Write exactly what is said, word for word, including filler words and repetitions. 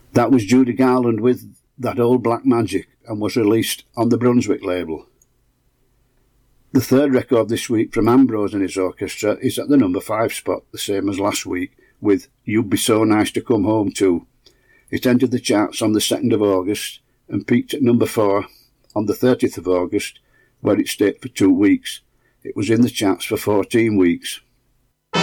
That was Judy Garland with That Old Black Magic and was released on the Brunswick label. The third record this week from Ambrose and his orchestra is at the number five spot, the same as last week, with You'd Be So Nice to Come Home To. It entered the charts on the second of August and peaked at number four on the thirtieth of August, where it stayed for two weeks. It was in the charts for fourteen weeks.